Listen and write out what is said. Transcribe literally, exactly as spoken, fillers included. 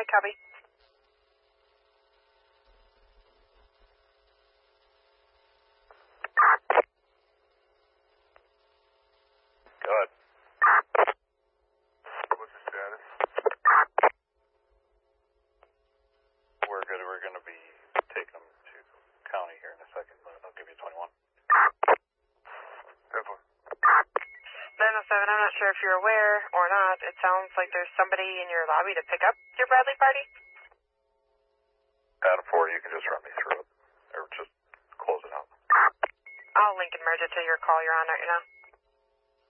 I copy. Go ahead. What's the status? We're good. We're going to be taking them to county here in a second, but I'll give you twenty-one. ten four. nine oh seven, I'm not sure if you're aware or not. It sounds like there's somebody in your lobby to pick up your Bradley party. Adam four, you can just run me through it. Or just close it out. I'll link and merge it to your call you're on right now.